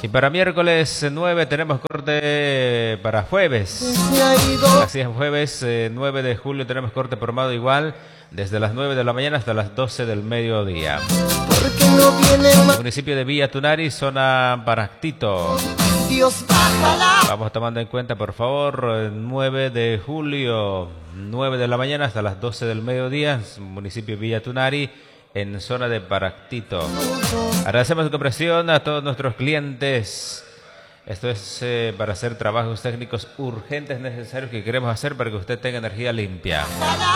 Y para miércoles 9 tenemos corte para jueves. Así es, jueves 9 de julio tenemos corte programado igual desde las 9 de la mañana hasta las 12 del mediodía. Municipio de Villa Tunari, zona Paractito. Vamos tomando en cuenta, por favor, 9 de julio, 9 de la mañana hasta las 12 del mediodía, municipio de Villa Tunari, en zona de Paractito. Agradecemos su comprensión a todos nuestros clientes. Esto es para hacer trabajos técnicos urgentes necesarios que queremos hacer para que usted tenga energía limpia.